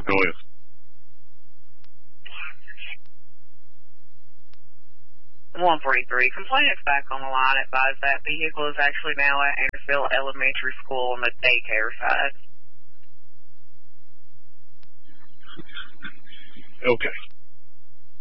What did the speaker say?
Go ahead. 143. Complainant's back on the line. Advise that vehicle is actually now at Andersville Elementary School on the daycare side. Okay.